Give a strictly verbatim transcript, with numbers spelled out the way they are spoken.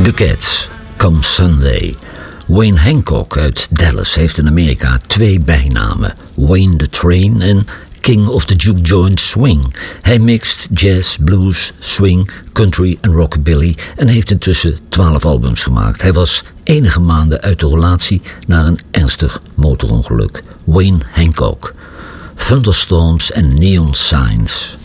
The Cats, Come Sunday. Wayne Hancock uit Dallas heeft in Amerika twee bijnamen. Wayne the Train en King of the Juke Joint Swing. Hij mixt jazz, blues, swing, country en rockabilly en heeft intussen twaalf albums gemaakt. Hij was enige maanden uit de relatie na een ernstig motorongeluk. Wayne Hancock. Thunderstorms en Neon Signs.